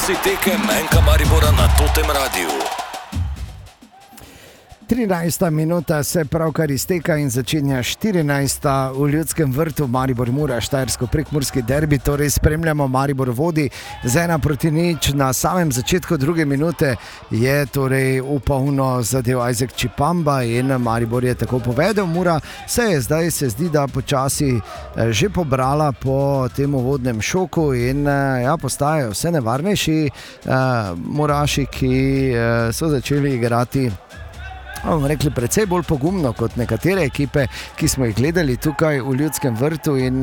Prenosi tekem Enka Maribora na Totem Radiu. 13. minuta se pravkar izteka in začenja 14. v Ljudskem vrtu Maribor-Mura, štajersko-prekmurski derbi. Torej spremljamo, Maribor vodi z 1-0. Na samem začetku druge minute je torej upavno zadev Isaac Chipamba in Maribor je tako povedal. Mura zdaj se zdi, da počasi že pobrala po tem uvodnem šoku in postajajo vse nevarnejši Muraši, ki so začeli igrati, bomo rekli, precej bolj pogumno kot nekatere ekipe, ki smo jih gledali tukaj v Ljudskem vrtu in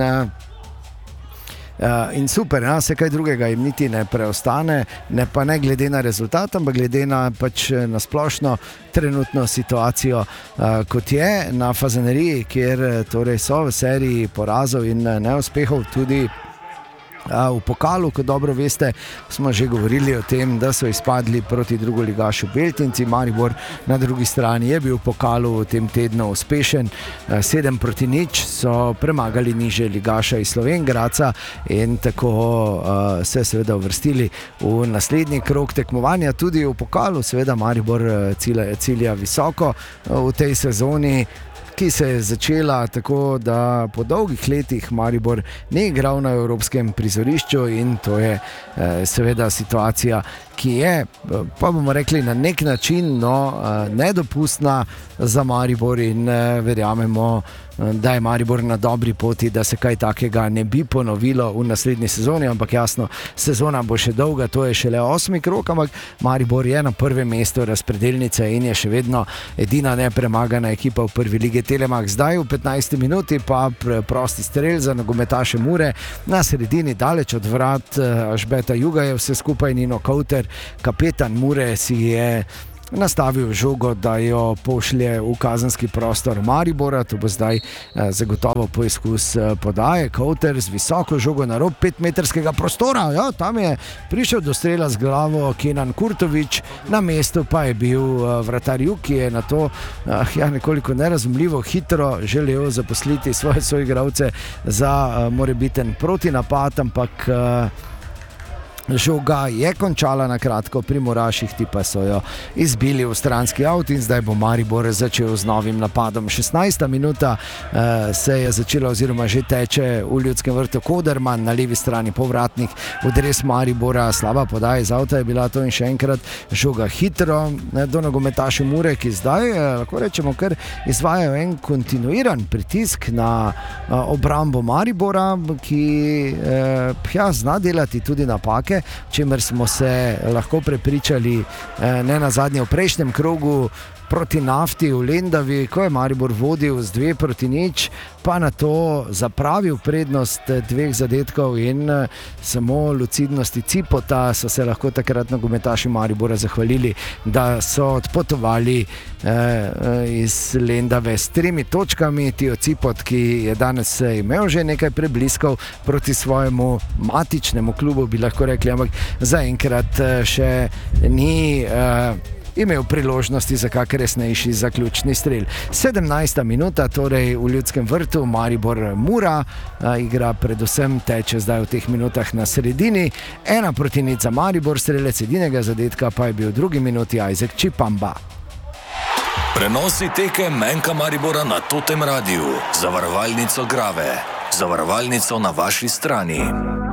super, se kaj drugega jim niti ne preostane, ne glede na rezultat, ampak glede na na splošno trenutno situacijo, kot je na Fazaneriji, kjer torej so v seriji porazov in neuspehov tudi v pokalu. Kot dobro veste, smo že govorili o tem, da so izpadli proti drugoligašu Beltinci. Maribor na drugi strani je bil v pokalu v tem tednu uspešen. 7-0 so premagali nižje ligaša iz Slovenj Gradca in tako se seveda uvrstili v naslednji krog tekmovanja. Tudi v pokalu seveda Maribor cilja visoko v tej sezoni, ki se je začela tako, da po dolgih letih Maribor ni igral na evropskem prizorišču in to je seveda situacija, ki je, pa bomo rekli, na nek način nedopustna za Maribor in verjamemo, da je Maribor na dobri poti, da se kaj takega ne bi ponovilo v naslednji sezoni, ampak jasno, sezona bo še dolga, to je šele 8. krog, ampak Maribor je na prvem mestu razpredelnice in je še vedno edina nepremagana ekipa v prvi ligi Telemax. Zdaj v 15. minuti pa prosti strel za nogometaše Mure na sredini, daleč od vrat Ažbeta Jugaja, vse skupaj Nino Kauter, kapetan Mure, si je nastavil žogo, da jo pošlje v kazenski prostor Maribora. To bo zdaj zagotovo poizkus podaje. Kauter z visoko žogo na rob 5-metrskega prostora. Tam je prišel do strela z glavo Kenan Kurtović, na mestu pa je bil vratar Juk, ki je na to nekoliko nerazumljivo hitro želel zaposliti svoje soigralce za morebiten protinapad, ampak žoga je končala na kratko pri Muraših, ti pa so jo izbili v stranski avt in zdaj bo Maribor začel z novim napadom. 16. minuta se je začela oziroma že teče v Ljudskem vrtu. Koderman na levi strani, povratnik v dres Maribora, slaba podaja iz avta je bila to in še enkrat žoga hitro do nogometašev Mure, ki zdaj lahko rečemo kar izvajajo en kontinuiran pritisk na obrambo Maribora, ki zna delati tudi napake, o čemer smo se lahko prepričali ne nazadnje v prejšnjem krogu proti Nafti v Lendavi, ko je Maribor vodil z 2-0, pa na to zapravil prednost 2 zadetkov in samo lucidnosti Cipota so se lahko takrat nogometaši Maribora zahvalili, da so odpotovali iz Lendave s 3 točkami. Tio Cipot, ki je danes imel že nekaj prebliskov proti svojemu matičnemu klubu, bi lahko rekli, ampak zaenkrat še ni imel priložnosti za kak resnejši zaključni strel. 17. minuta, torej v Ljudskem vrtu, Maribor-Mura, igra predvsem teče zdaj v teh minutah na sredini. 1-0 za Maribor, strelec edinega zadetka pa je bil v drugi minuti Isaac Chipamba. Prenosi tekem Enka Maribora na Totem Radiu. Zavarovalnico Grave. Zavarovalnico na vaši strani.